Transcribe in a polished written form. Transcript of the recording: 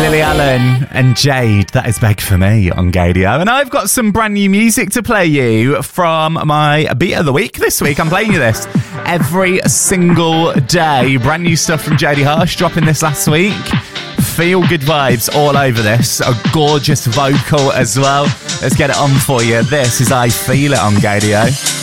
Lily Allen and Jade. That is Beg For Me on Gadio. And I've got some brand new music to play you from my Beat of the Week this week. I'm playing you this every single day. Brand new stuff from Jodie Hirsch dropping this last week. Feel good vibes all over this. A gorgeous vocal as well. Let's get it on for you. This is I Feel It on Gadio.